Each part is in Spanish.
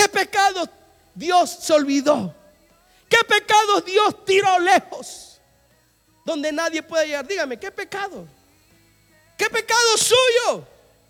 ¿Qué pecados Dios se olvidó? ¿Qué pecados Dios tiró lejos? Donde nadie puede llegar. Dígame, ¿qué pecado? ¿Qué pecado suyo?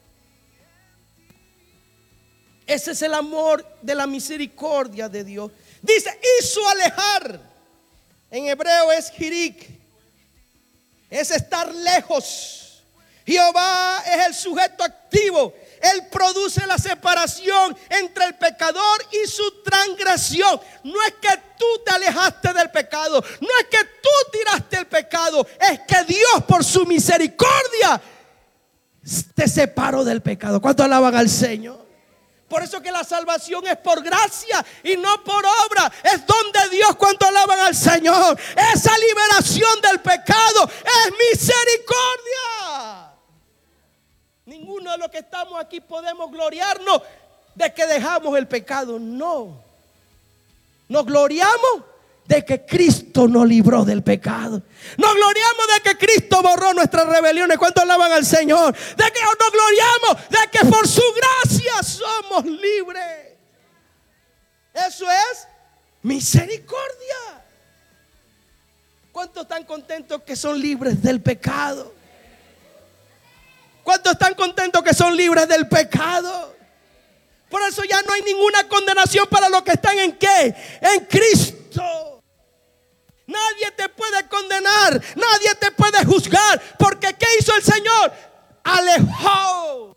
Ese es el amor de la misericordia de Dios. Dice, hizo alejar. En hebreo es hirik. Es estar lejos. Jehová es el sujeto activo. Él produce la separación entre el pecador y su transgresión. No es que tú te alejaste del pecado, no es que tú tiraste el pecado, es que Dios por su misericordia te separó del pecado. ¿Cuánto alaban al Señor? Por eso que la salvación es por gracia y no por obra. Es don de Dios. ¿Cuánto alaban al Señor? Esa liberación del pecado es misericordia. Ninguno de los que estamos aquí podemos gloriarnos de que dejamos el pecado. No. Nos gloriamos de que Cristo nos libró del pecado. Nos gloriamos de que Cristo borró nuestras rebeliones. ¿Cuánto alaban al Señor? De que nos gloriamos de que por su gracia somos libres. Eso es misericordia. ¿Cuántos están contentos que son libres del pecado? ¿Cuántos están contentos que son libres del pecado? Por eso ya no hay ninguna condenación para los que están ¿en qué? En Cristo. Nadie te puede condenar, nadie te puede juzgar, porque ¿qué hizo el Señor? Alejó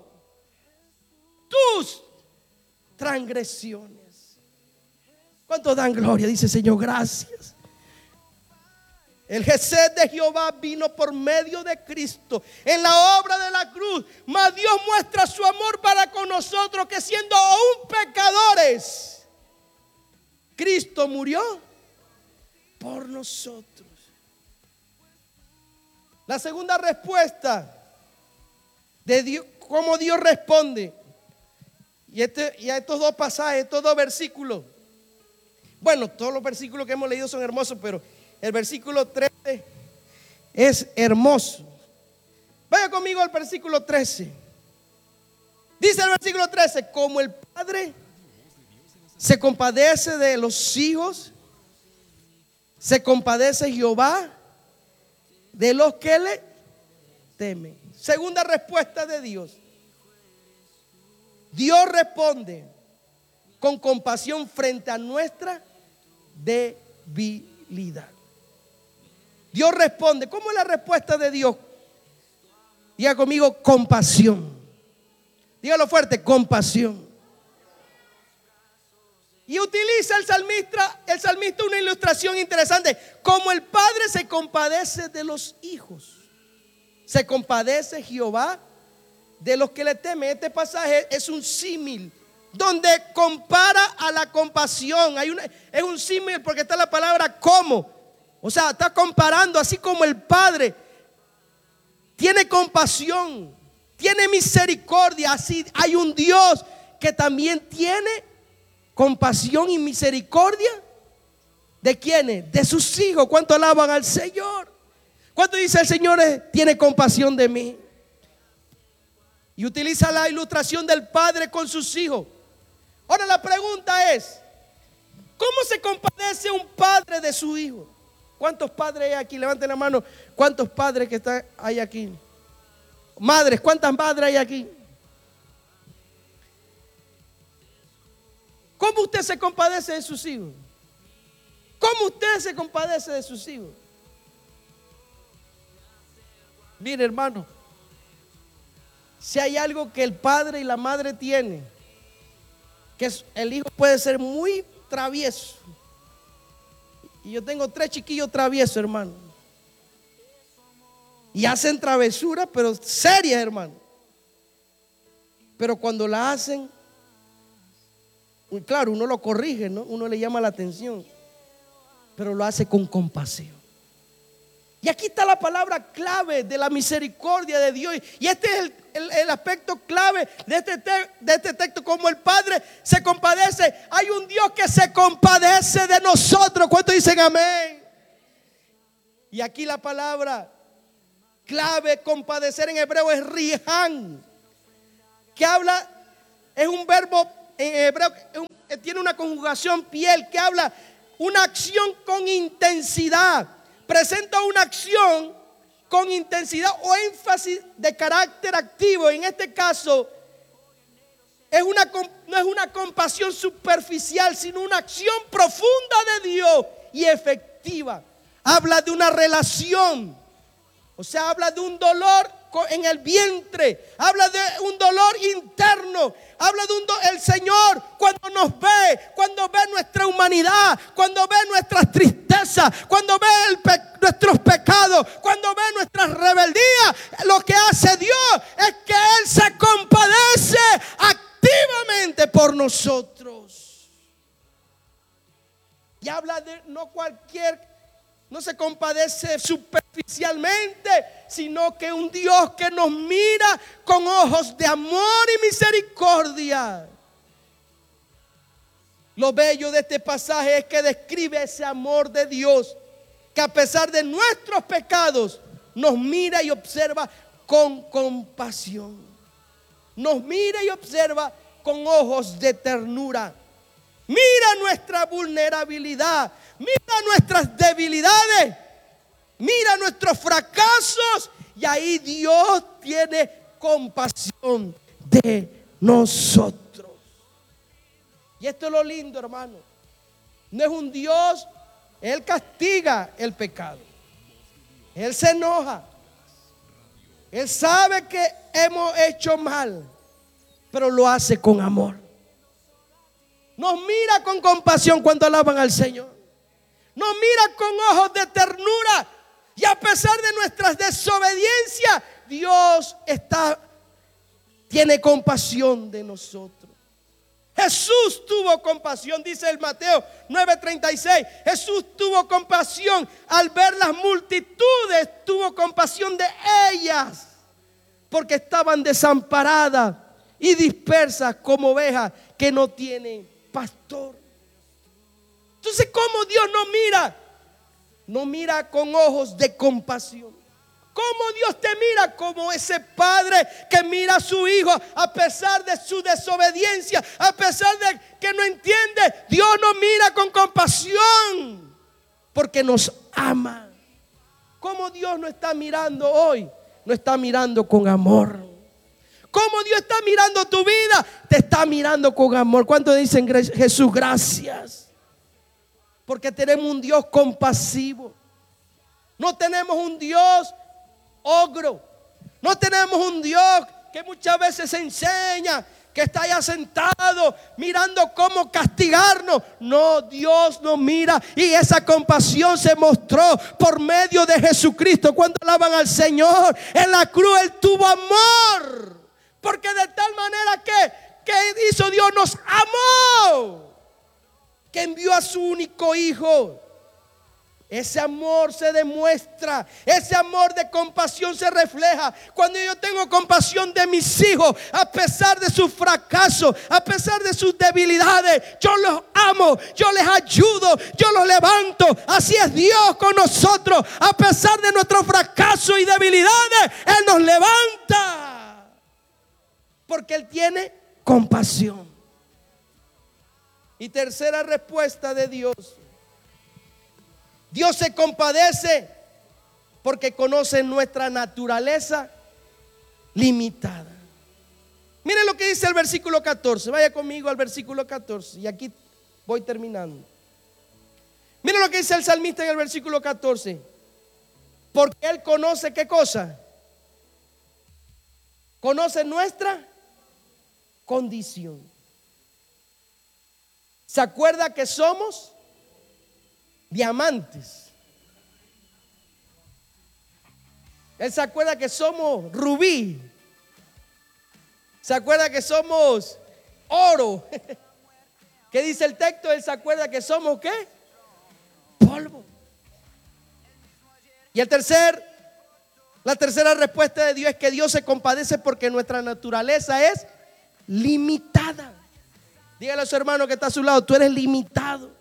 tus transgresiones. ¿Cuántos dan gloria? Dice Señor, gracias. El Gesed de Jehová vino por medio de Cristo en la obra de la cruz. Mas Dios muestra su amor para con nosotros, que siendo aún pecadores, Cristo murió por nosotros. La segunda respuesta de Dios, cómo Dios responde. Y a estos dos pasajes, estos dos versículos. Bueno, todos los versículos que hemos leído son hermosos, pero el versículo 13 es hermoso. Vaya conmigo al versículo 13. Dice el versículo 13: como el Padre se compadece de los hijos, se compadece Jehová de los que le temen. Segunda respuesta de Dios. Dios responde con compasión frente a nuestra debilidad. Dios responde. ¿Cómo es la respuesta de Dios? Diga conmigo, compasión. Dígalo fuerte, compasión. Y utiliza el salmista una ilustración interesante. Como el Padre se compadece de los hijos, se compadece Jehová de los que le temen. Este pasaje es un símil donde compara a la compasión. Es un símil porque está la palabra como. O sea, está comparando, así como el Padre tiene compasión, tiene misericordia, así hay un Dios que también tiene compasión y misericordia. ¿De quiénes? De sus hijos. ¿Cuánto alaban al Señor? ¿Cuánto dice el Señor tiene compasión de mí? Y utiliza la ilustración del Padre con sus hijos. Ahora la pregunta es, ¿cómo se compadece un padre de su hijo? ¿Cuántos padres hay aquí? Levanten la mano. ¿Cuántos padres que hay aquí? Madres, ¿cuántas madres hay aquí? ¿Cómo usted se compadece de sus hijos? ¿Cómo usted se compadece de sus hijos? Mire, hermano, si hay algo que el padre y la madre tienen, que el hijo puede ser muy travieso. Y yo tengo 3 chiquillos traviesos, hermano. Y hacen travesuras, pero serias, hermano. Pero cuando la hacen, claro, uno lo corrige, ¿no? Uno le llama la atención, pero lo hace con compasión. Y aquí está la palabra clave de la misericordia de Dios. Y este es el aspecto clave de este texto. Como el Padre se compadece, hay un Dios que se compadece de nosotros. ¿Cuántos dicen amén? Y aquí la palabra clave, compadecer, en hebreo es rihan, que habla, es un verbo en hebreo, tiene tiene una conjugación piel que habla una acción con intensidad. Presenta una acción con intensidad o énfasis de carácter activo. En este caso, no es una compasión superficial, sino una acción profunda de Dios y efectiva. Habla de una relación, o sea, habla de un dolor en el vientre, habla de un dolor interno, habla de el Señor cuando nos ve, cuando ve nuestra humanidad, cuando ve nuestras tristezas, cuando ve nuestros pecados, cuando ve nuestras rebeldías. Lo que hace Dios es que Él se compadece activamente por nosotros. Y habla de no se compadece superficialmente, sino que un Dios que nos mira con ojos de amor y misericordia. Lo bello de este pasaje es que describe ese amor de Dios, que a pesar de nuestros pecados, nos mira y observa con compasión. Nos mira y observa con ojos de ternura. Mira nuestra vulnerabilidad, mira nuestras debilidades, mira nuestros fracasos, y ahí Dios tiene compasión de nosotros. Y esto es lo lindo, hermano. No es un Dios, Él castiga el pecado. Él se enoja. Él sabe que hemos hecho mal, pero lo hace con amor. Nos mira con compasión cuando alaban al Señor. Nos mira con ojos de ternura. Y a pesar de nuestras desobediencias, Dios tiene compasión de nosotros. Jesús tuvo compasión, dice el Mateo 9:36. Jesús tuvo compasión al ver las multitudes, tuvo compasión de ellas, porque estaban desamparadas y dispersas como ovejas que no tienen pastor. Entonces, ¿cómo Dios nos mira? Nos mira con ojos de compasión. ¿Cómo Dios te mira? Como ese padre que mira a su hijo a pesar de su desobediencia, a pesar de que no entiende. Dios nos mira con compasión porque nos ama. ¿Cómo Dios nos está mirando hoy? Nos está mirando con amor. ¿Cómo Dios está mirando tu vida? Te está mirando con amor. ¿Cuántos dicen, Jesús, gracias? Porque tenemos un Dios compasivo. No tenemos un Dios ogro. No tenemos un Dios que muchas veces enseña, que está allá sentado mirando cómo castigarnos. No, Dios nos mira, y esa compasión se mostró por medio de Jesucristo. Cuando alaban al Señor, en la cruz Él tuvo amor. Porque de tal manera que hizo Dios, nos amó, que envió a su único hijo. Ese amor se demuestra, ese amor de compasión se refleja cuando yo tengo compasión de mis hijos. A pesar de sus fracasos, a pesar de sus debilidades, yo los amo, yo les ayudo, yo los levanto. Así es Dios con nosotros. A pesar de nuestros fracasos y debilidades, Él nos levanta, porque Él tiene compasión. Y tercera respuesta de Dios: Dios se compadece porque conoce nuestra naturaleza limitada. Miren lo que dice el versículo 14. Vaya conmigo al versículo 14. Y aquí voy terminando. Miren lo que dice el salmista en el versículo 14. Porque Él conoce, ¿qué cosa? Conoce nuestra condición. ¿Se acuerda que somos diamantes? Él se acuerda que somos rubí. Se acuerda que somos oro. ¿Qué dice el texto? Él se acuerda que somos ¿qué? Polvo. Y la tercera respuesta de Dios es que Dios se compadece porque nuestra naturaleza es limitada. Dígale a su hermano que está a su lado: tú eres limitado.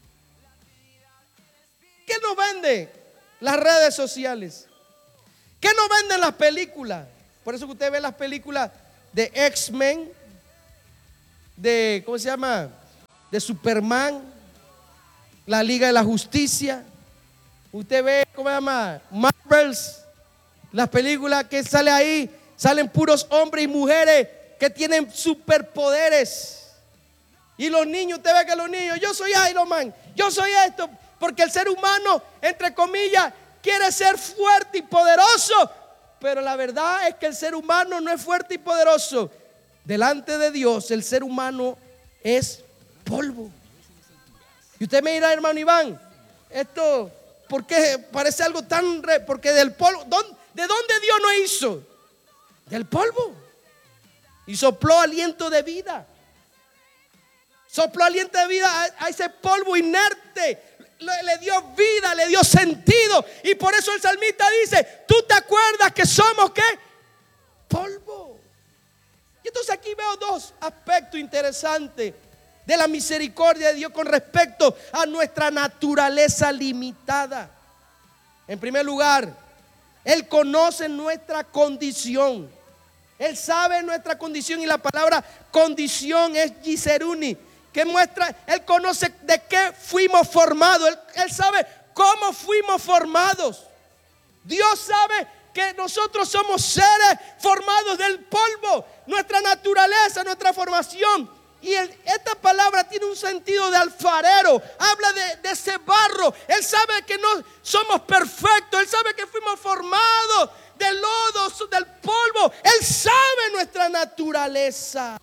¿Qué nos vende las redes sociales? ¿Qué nos venden las películas? Por eso que usted ve las películas de X-Men, de, ¿cómo se llama? de Superman, la Liga de la Justicia. Usted ve, ¿cómo se llama? Marvels, las películas que sale ahí, salen puros hombres y mujeres que tienen superpoderes. Y los niños, usted ve que los niños, yo soy Iron Man, yo soy esto, porque el ser humano, entre comillas, quiere ser fuerte y poderoso. Pero la verdad es que el ser humano no es fuerte y poderoso. Delante de Dios, el ser humano es polvo. Y usted me dirá, hermano Iván, esto, ¿por qué parece algo tan? Porque del polvo, ¿de dónde Dios nos hizo? Del polvo. Y sopló aliento de vida. Sopló aliento de vida a ese polvo inerte. Le dio vida, le dio sentido. Y por eso el salmista dice, ¿tú te acuerdas que somos qué? Polvo. Y entonces aquí veo dos aspectos interesantes de la misericordia de Dios con respecto a nuestra naturaleza limitada. En primer lugar, Él conoce nuestra condición. Él sabe nuestra condición, y la palabra condición es giseruni, que muestra, Él conoce de qué fuimos formados. Él sabe cómo fuimos formados. Dios sabe que nosotros somos seres formados del polvo, nuestra naturaleza, nuestra formación. Y esta palabra tiene un sentido de alfarero, habla de ese barro. Él sabe que no somos perfectos, Él sabe que fuimos formados del lodo, del polvo. Él sabe nuestra naturaleza.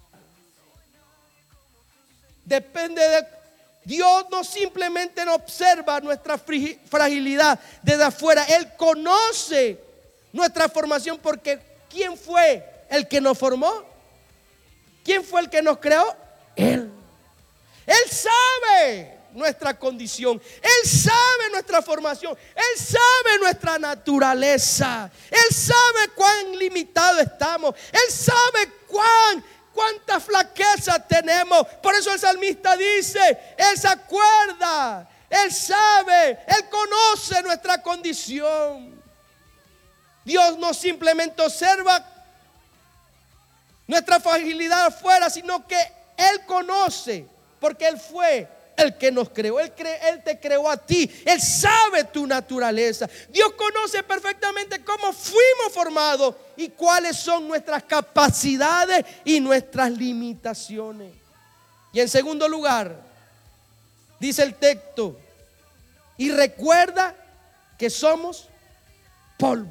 Depende de Dios. No simplemente no observa nuestra fragilidad desde afuera. Él conoce nuestra formación, porque ¿quién fue el que nos formó? ¿Quién fue el que nos creó? Él. Él sabe nuestra condición. Él sabe nuestra formación. Él sabe nuestra naturaleza. Él sabe cuán limitados estamos. Él sabe cuánta flaqueza tenemos. Por eso el salmista dice, Él se acuerda, Él sabe, Él conoce nuestra condición. Dios no simplemente observa nuestra fragilidad afuera, sino que Él conoce, porque Él fue el que nos creó. Él te creó a ti. Él sabe tu naturaleza. Dios conoce perfectamente cómo fuimos formados y cuáles son nuestras capacidades y nuestras limitaciones. Y en segundo lugar, dice el texto, y recuerda que somos polvo.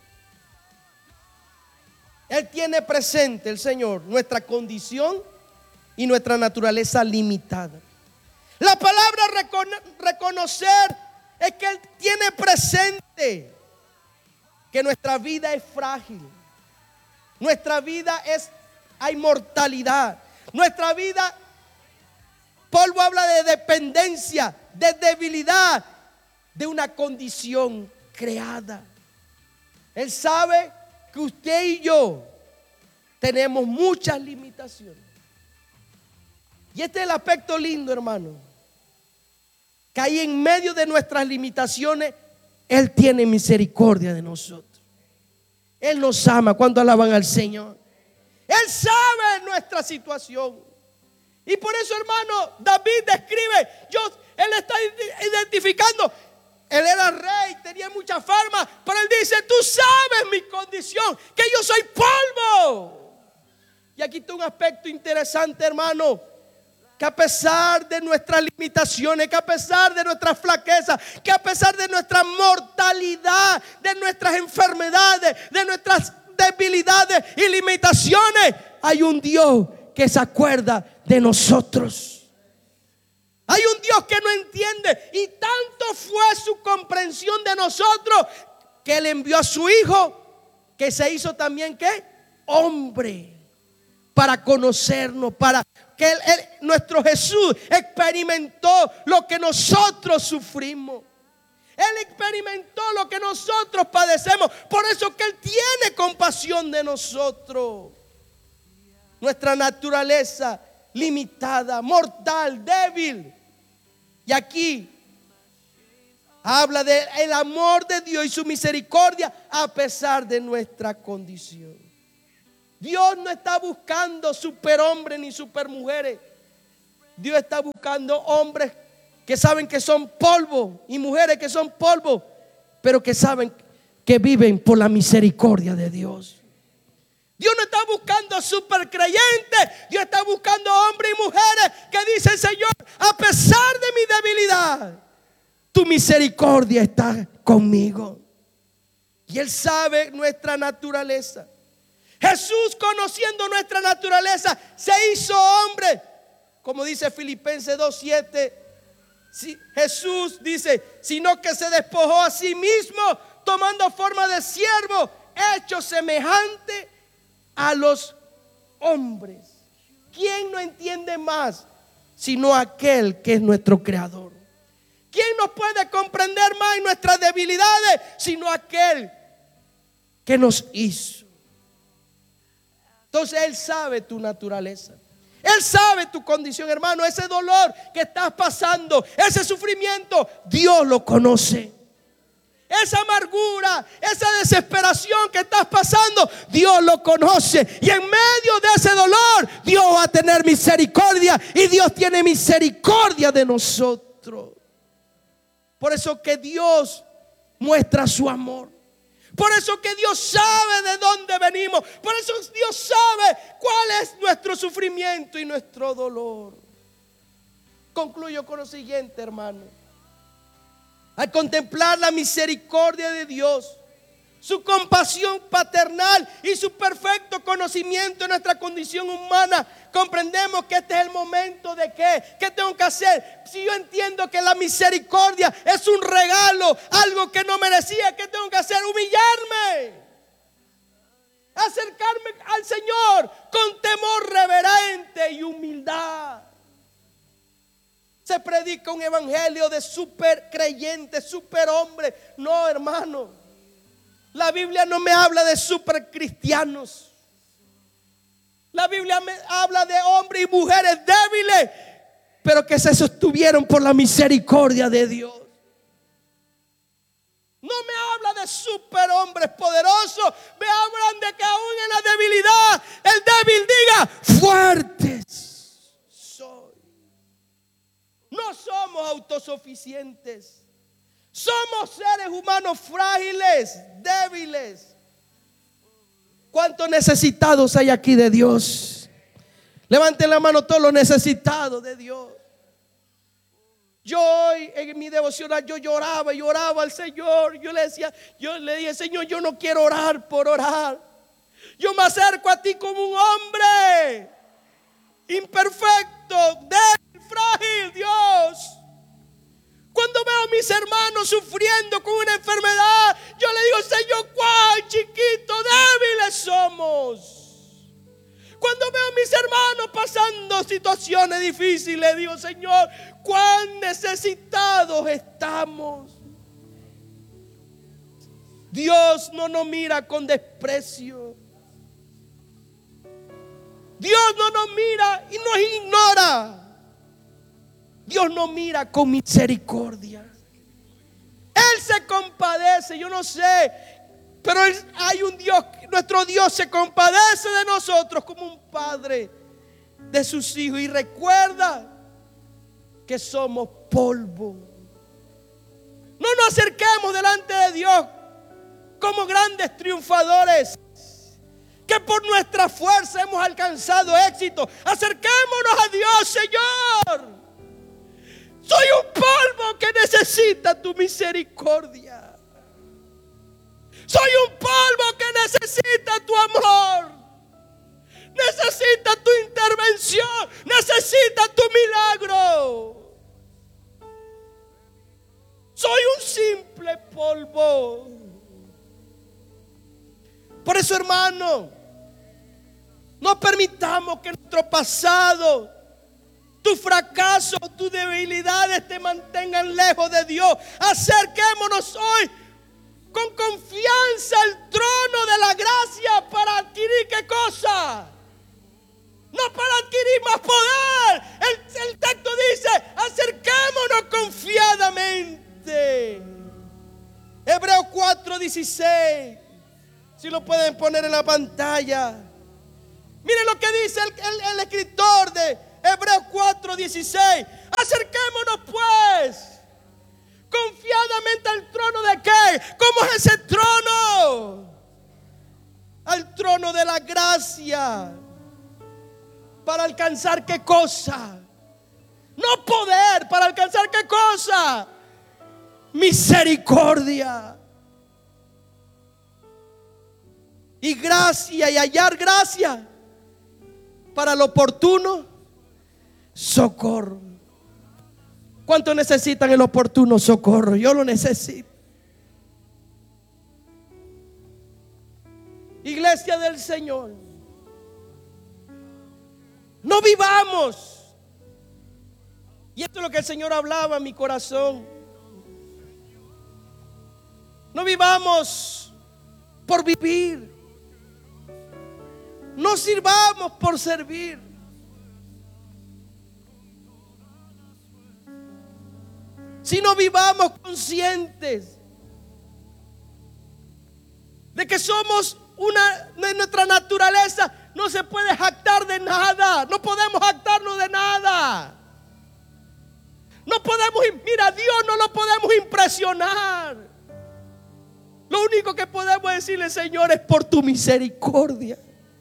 Él tiene presente, el Señor, nuestra condición y nuestra naturaleza limitada. La palabra reconocer es que Él tiene presente que nuestra vida es frágil. Nuestra vida hay mortalidad. Nuestra vida, polvo habla de dependencia, de debilidad, de una condición creada. Él sabe que usted y yo tenemos muchas limitaciones. Y este es el aspecto lindo, hermano, que ahí en medio de nuestras limitaciones Él tiene misericordia de nosotros. Él nos ama. cuando alaban al Señor. Él sabe nuestra situación. Y por eso, hermano, David describe, él está identificando. Él era rey, tenía mucha fama, pero él dice, tú sabes mi condición, que yo soy polvo. Y aquí está un aspecto interesante, hermano, que a pesar de nuestras limitaciones, que a pesar de nuestras flaquezas, que a pesar de nuestra mortalidad, de nuestras enfermedades, de nuestras debilidades y limitaciones, hay un Dios que se acuerda de nosotros. Hay un Dios que no entiende, y tanto fue su comprensión de nosotros que Él envió a su Hijo, que se hizo también ¿qué? Hombre, para conocernos, para que nuestro Jesús experimentó lo que nosotros sufrimos. Él experimentó lo que nosotros padecemos. Por eso que Él tiene compasión de nosotros. Nuestra naturaleza limitada, mortal, débil. Y aquí habla del amor de Dios y su misericordia a pesar de nuestra condición. Dios no está buscando superhombres ni supermujeres. Dios está buscando hombres que saben que son polvo y mujeres que son polvo, pero que saben que viven por la misericordia de Dios. Dios no está buscando super creyentes. Dios está buscando hombres y mujeres que dicen: Señor, a pesar de mi debilidad, tu misericordia está conmigo. Y Él sabe nuestra naturaleza. Jesús, conociendo nuestra naturaleza, se hizo hombre. Como dice Filipenses 2:7, Jesús dice: sino que se despojó a sí mismo, tomando forma de siervo, hecho semejante a los hombres. ¿Quién no entiende más sino aquel que es nuestro creador? ¿Quién nos puede comprender más en nuestras debilidades sino aquel que nos hizo? Entonces Él sabe tu naturaleza. Él sabe tu condición, hermano. Ese dolor que estás pasando, ese sufrimiento, Dios lo conoce. Esa amargura, esa desesperación que estás pasando, Dios lo conoce. Y en medio de ese dolor, Dios va a tener misericordia. Y Dios tiene misericordia de nosotros. Por eso que Dios muestra su amor. Por eso que Dios sabe de dónde venimos. Por eso Dios sabe cuál es nuestro sufrimiento y nuestro dolor. Concluyo con lo siguiente, hermano. Al contemplar la misericordia de Dios, su compasión paternal y su perfecto conocimiento de nuestra condición humana, comprendemos que este es el momento de ¿qué tengo que hacer? Si yo entiendo que la misericordia es un regalo, algo que no merecía, ¿qué tengo que hacer? Humillarme, acercarme al Señor con temor reverente y humildad. Se predica un evangelio de super creyentes, super hombres. No, hermano, la Biblia no me habla de super cristianos. La Biblia me habla de hombres y mujeres débiles, pero que se sostuvieron por la misericordia de Dios. No me habla de super hombres poderosos. Me hablan de que aún en la debilidad el débil diga: fuertes soy. No somos autosuficientes. Somos seres humanos frágiles, débiles. ¿Cuántos necesitados hay aquí de Dios? Levanten la mano todos los necesitados de Dios. Yo hoy en mi devocional yo lloraba al Señor. Yo le dije: Señor, yo no quiero orar por orar. Yo me acerco a ti como un hombre imperfecto, débil, frágil, Dios. Cuando veo a mis hermanos sufriendo con una enfermedad, yo le digo: Señor, cuán chiquito, débiles somos. Cuando veo a mis hermanos pasando situaciones difíciles, le digo: Señor, cuán necesitados estamos. Dios no nos mira con desprecio. Dios no nos mira y nos ignora. Dios nos mira con misericordia. Él se compadece. Yo no sé, pero hay un Dios. Nuestro Dios se compadece de nosotros como un padre de sus hijos. Y recuerda que somos polvo. No nos acerquemos delante de Dios como grandes triunfadores, que por nuestra fuerza hemos alcanzado éxito. Acerquémonos a Dios: Señor, soy un polvo que necesita tu misericordia. Soy un polvo que necesita tu amor. Necesita tu intervención. Necesita tu milagro. Soy un simple polvo. Por eso, hermano, no permitamos que nuestro pasado, tu fracaso, tus debilidades te mantengan lejos de Dios. Acerquémonos hoy con confianza al trono de la gracia para adquirir ¿qué cosa? No para adquirir más poder. El texto dice: acerquémonos confiadamente. Hebreos 4:16. Si lo pueden poner en la pantalla. Miren lo que dice el escritor de Hebreos 4:16. Acerquémonos pues confiadamente al trono de qué. ¿Cómo es ese trono? Al trono de la gracia. ¿Para alcanzar qué cosa? No poder. ¿Para alcanzar qué cosa? Misericordia. Y gracia, y hallar gracia para lo oportuno socorro. ¿Cuánto necesitan el oportuno socorro? Yo lo necesito. Iglesia del Señor, no vivamos. Y esto es lo que el Señor hablaba en mi corazón. No vivamos por vivir. No sirvamos por servir. Sino vivamos conscientes de que somos de nuestra naturaleza no se puede jactar de nada. No podemos jactarnos de nada. No podemos, mira, a Dios no lo podemos impresionar. Lo único que podemos decirle, Señor, es por tu misericordia.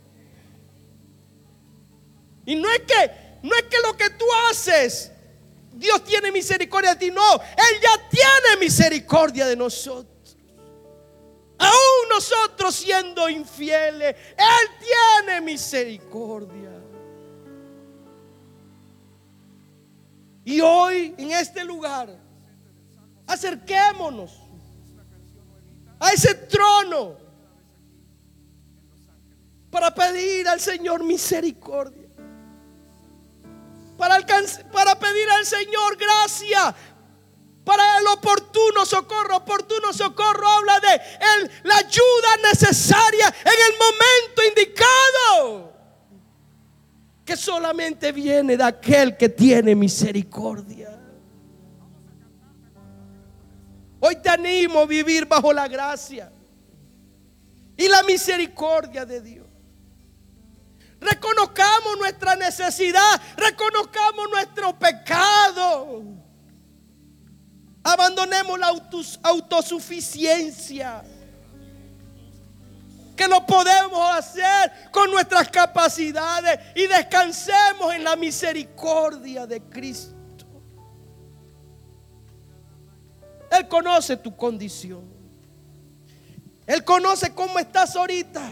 Y no es que lo que tú haces, Dios tiene misericordia de ti. No, Él ya tiene misericordia de nosotros. Aún nosotros siendo infieles, Él tiene misericordia. Y hoy en este lugar, acerquémonos a ese trono para pedir al Señor misericordia. Para pedir al Señor gracia para el oportuno socorro. Oportuno socorro habla de la ayuda necesaria en el momento indicado, que solamente viene de aquel que tiene misericordia. Hoy te animo a vivir bajo la gracia y la misericordia de Dios. Reconozcamos nuestra necesidad, reconozcamos nuestro pecado. Abandonemos la autosuficiencia, que lo podemos hacer con nuestras capacidades, y descansemos en la misericordia de Cristo. Él conoce tu condición. Él conoce cómo estás ahorita.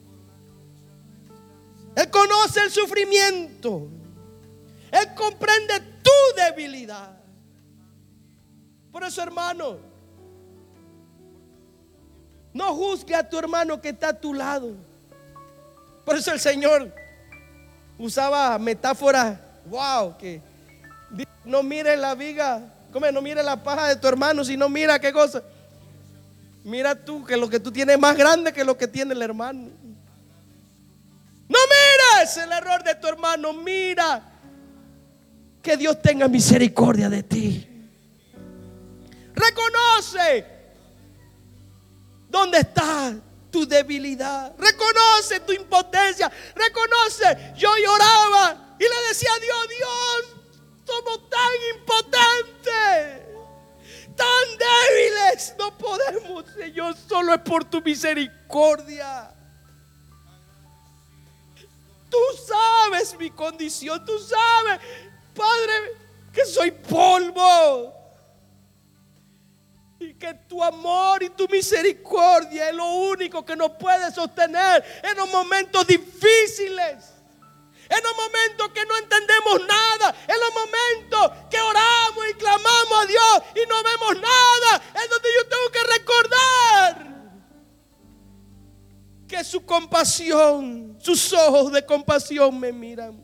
Él conoce el sufrimiento. Él comprende tu debilidad. Por eso, hermano, no juzgue a tu hermano que está a tu lado. Por eso el Señor usaba metáforas. Wow, que no mire la viga, no mire la paja de tu hermano, sino mira qué cosa. Mira tú, que lo que tú tienes es más grande que lo que tiene el hermano. No mires el error de tu hermano, mira que Dios tenga misericordia de ti. Reconoce dónde está tu debilidad. Reconoce tu impotencia. Reconoce, yo lloraba y le decía a Dios, Dios, somos tan impotentes, tan débiles, no podemos, Señor, solo es por tu misericordia. Tú sabes mi condición, tú sabes, Padre, que soy polvo, y que tu amor y tu misericordia es lo único que nos puede sostener en los momentos difíciles, en los momentos que no entendemos nada, en los momentos que oramos y clamamos a Dios y no vemos nada, es donde yo tengo que recordar que su compasión, sus ojos de compasión me miran.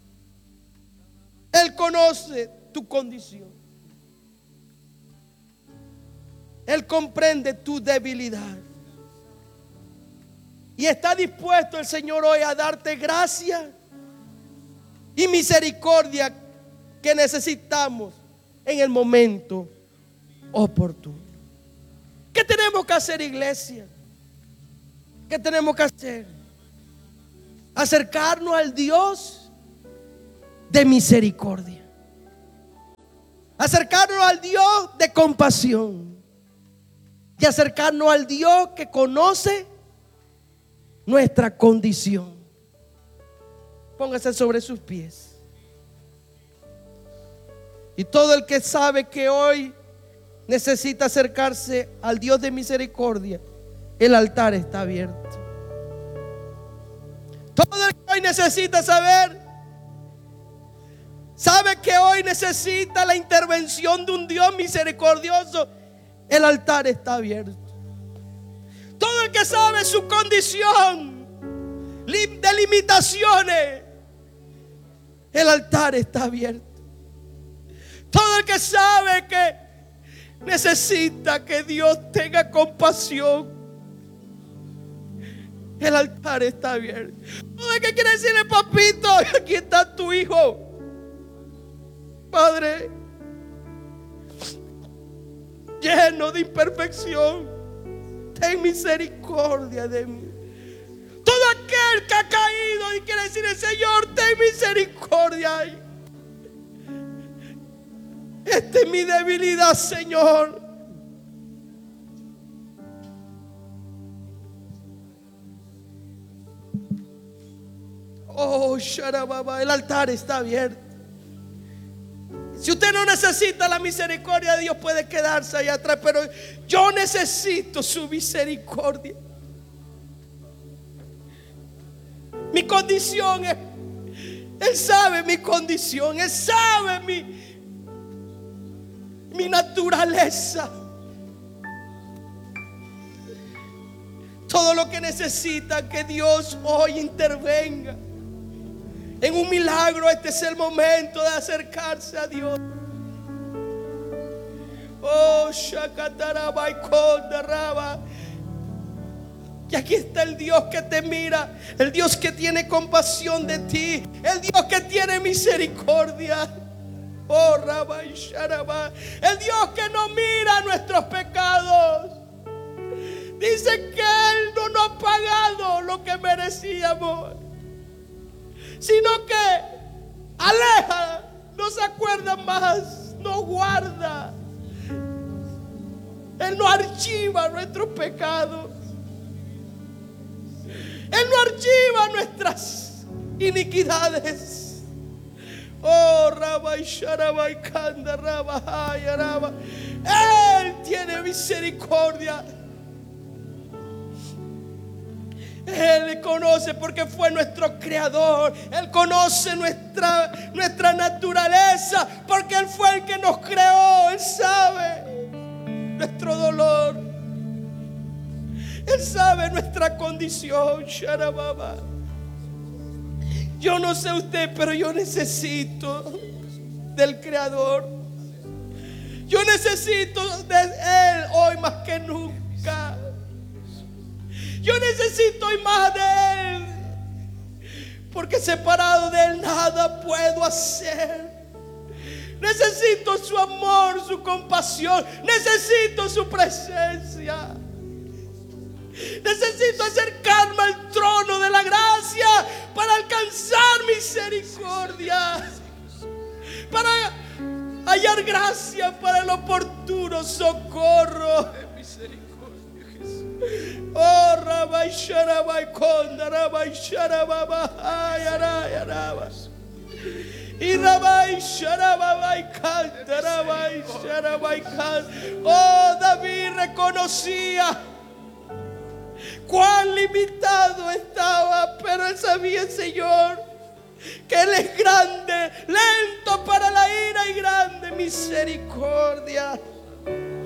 Él conoce tu condición. Él comprende tu debilidad. Y está dispuesto el Señor hoy a darte gracia y misericordia que necesitamos en el momento oportuno. ¿Qué tenemos que hacer, iglesia? ¿Qué tenemos que hacer? Acercarnos al Dios de misericordia. Acercarnos al Dios de compasión. Y acercarnos al Dios que conoce nuestra condición. Póngase sobre sus pies. Y todo el que sabe que hoy necesita acercarse al Dios de misericordia, el altar está abierto. Todo el que hoy necesita sabe que hoy necesita la intervención de un Dios misericordioso, el altar está abierto. Todo el que sabe su condición de limitaciones, el altar está abierto. Todo el que sabe que necesita que Dios tenga compasión, el altar está abierto. Todo el que quiere decirle: papito, aquí está tu hijo. Padre, lleno de imperfección, ten misericordia de mí. Todo aquel que ha caído y quiere decirle: Señor, ten misericordia. Esta es mi debilidad, Señor. Oh, Sharababa, el altar está abierto. Si usted no necesita la misericordia de Dios, puede quedarse allá atrás, pero yo necesito su misericordia. Mi condición es, Él sabe mi condición, Él sabe mi naturaleza. Todo lo que necesita que Dios hoy intervenga en un milagro. Este es el momento de acercarse a Dios. Oh, Shakataraba y Kondaraba. Y aquí está el Dios que te mira, el Dios que tiene compasión de ti, el Dios que tiene misericordia. Oh, Rabba y Sharaba, el Dios que no mira nuestros pecados. Dice que Él no nos ha pagado lo que merecíamos, sino que aleja, no se acuerda más, no guarda. Él no archiva nuestros pecados. Él no archiva nuestras iniquidades. Oh, Rabba y Sharaba y Kanda, Rabba, Rabba. Él tiene misericordia. Él le conoce porque fue nuestro creador. Él conoce nuestra naturaleza porque Él fue el que nos creó. Él sabe nuestro dolor. Él sabe nuestra condición. Sharababa. Yo no sé usted, pero yo necesito del Creador. Yo necesito de Él hoy más que nunca. Yo necesito hoy más de Él, porque separado de Él nada puedo hacer. Necesito su amor, su compasión. Necesito su presencia. Necesito acercarme al trono de la gracia para alcanzar misericordia, para hallar gracia para el oportuno socorro. Oh, Rabbi Sharabai Konda, Rabbi Sharababa, Ayarabas. Y Rabbi Sharabai Kanda, Rabbi Sharabai Kanda. Oh, David reconocía cuán limitado estaba, pero él sabía, Señor, que Él es grande, lento para la ira y grande misericordia.